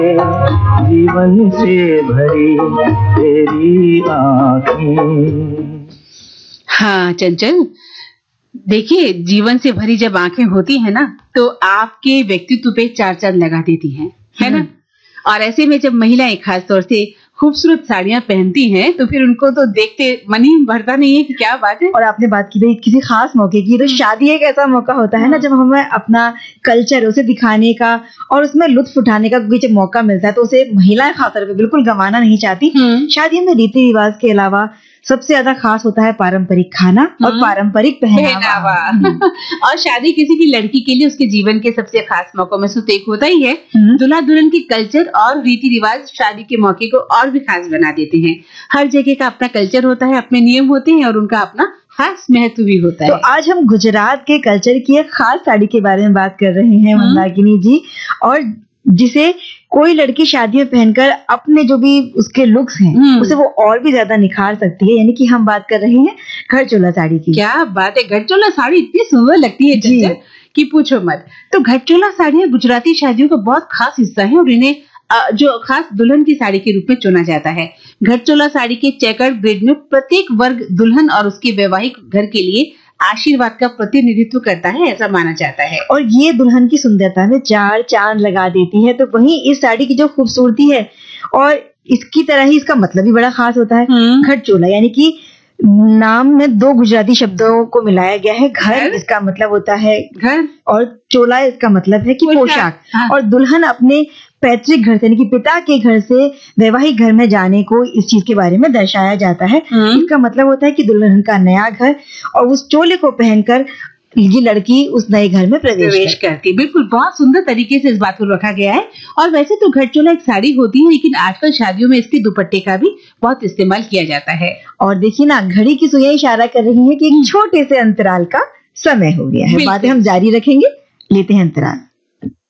जीवन से भरी तेरी आँखें। हाँ चंचल, देखिए जीवन से भरी जब आंखें होती है ना तो आपके व्यक्तित्व पे चार चांद लगा देती हैं, है ना। और ऐसे में जब महिलाएं खास तौर से खूबसूरत साड़ियां पहनती हैं तो फिर उनको तो देखते मन ही भरता नहीं है कि क्या बात है। और आपने बात की भाई किसी खास मौके की, तो शादी एक ऐसा मौका होता है ना जब हमें अपना कल्चर उसे दिखाने का और उसमें लुत्फ उठाने का कोई जब मौका मिलता है तो उसे महिलाएं खासतौर पे बिल्कुल गंवाना नहीं चाहती। शादियों में रीति रिवाज के अलावा सबसे ज्यादा खास होता है पारंपरिक खाना और पारंपरिक पहनावा। और शादी किसी भी लड़की के लिए उसके जीवन के सबसे खास मौकों में से एक होता ही है। दूल्हा दुल्हन के कल्चर और रीति रिवाज शादी के मौके को और भी खास बना देते हैं। हर जगह का अपना कल्चर होता है, अपने नियम होते हैं और उनका अपना खास महत्व भी होता है। तो आज हम गुजरात के कल्चर की एक खास साड़ी के बारे में बात कर रहे हैं मंदाकिनी जी, और जिसे कोई लड़की शादी में पहनकर अपने जो भी उसके लुक्स हैं उसे वो और भी ज्यादा निखार सकती है। यानी कि हम बात कर रहे हैं घरचोला साड़ी की। क्या बात है, घरचोला साड़ी इतनी सुंदर लगती है चंचल कि पूछो मत। तो घरचोला साड़ियां गुजराती शादियों का बहुत खास हिस्सा है और इन्हें जो खास दुल्हन की साड़ी के रूप में चुना जाता है। घरचोला साड़ी के चेकर्ड ग्रिड में प्रत्येक वर्ग दुल्हन और उसके वैवाहिक घर के लिए आशीर्वाद का प्रतिनिधित्व करता है, ऐसा माना जाता है। और ये दुल्हन की सुंदरता में चार चांद लगा देती है। तो वहीं इस साड़ी की जो खूबसूरती है और इसकी तरह ही इसका मतलब भी बड़ा खास होता है। घरचोला यानी कि नाम में दो गुजराती शब्दों को मिलाया गया है। घर इसका मतलब होता है घर और चोला इसका मतलब है कि पोशाक। और दुल्हन अपने पैतृक घर से यानी कि पिता के घर से वैवाहिक घर में जाने को इस चीज के बारे में दर्शाया जाता है। इसका मतलब होता है कि दुल्हन का नया घर और उस चोले को पहनकर ये लड़की उस नए घर में प्रवेश करती। बिल्कुल, बहुत सुंदर तरीके से इस बात को रखा गया है। और वैसे तो घरचोला एक साड़ी होती है, लेकिन आजकल शादियों में इसके दुपट्टे का भी बहुत इस्तेमाल किया जाता है। और देखिए ना, घड़ी की सुइयां इशारा कर रही है कि एक छोटे से अंतराल का समय हो गया है। बातें हम जारी रखेंगे, लेते हैं अंतराल।